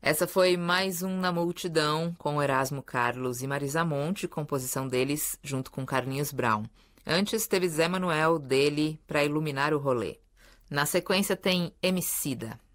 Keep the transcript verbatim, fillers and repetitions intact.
Essa foi mais um Na Multidão, com Erasmo Carlos e Marisa Monte, composição deles junto com Carlinhos Brown. Antes teve Zé Manuel, dele, Pra Iluminar o Rolê. Na sequência tem Emicida.